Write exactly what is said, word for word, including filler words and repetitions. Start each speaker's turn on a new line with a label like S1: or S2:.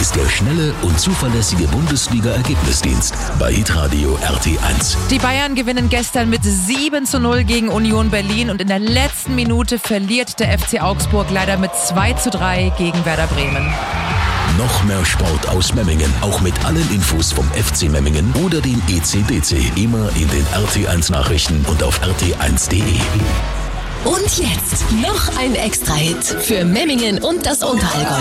S1: ist der schnelle und zuverlässige Bundesliga-Ergebnisdienst bei Hitradio R T eins.
S2: Die Bayern gewinnen gestern mit sieben zu null gegen Union Berlin und in der letzten Minute verliert der F C Augsburg leider mit zwei zu drei gegen Werder Bremen.
S1: Noch mehr Sport aus Memmingen, auch mit allen Infos vom F C Memmingen oder dem E C D C. Immer in den R T eins Nachrichten und auf R T eins punkt de.
S3: Und jetzt noch ein Extra-Hit für Memmingen und das Unterallgäu.